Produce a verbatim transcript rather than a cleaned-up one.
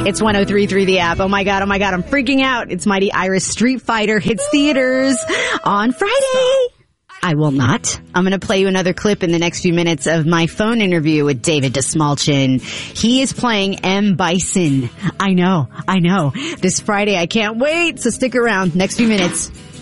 It's one oh three point three The App. Oh my God, oh my God, I'm freaking out. It's Mighty Iris Street Fighter hits theaters on Friday. I will not. I'm going to play you another clip in the next few minutes of my phone interview with David Dastmalchian. He is playing M. Bison. I know, I know. This Friday, I can't wait. So stick around. Next few minutes.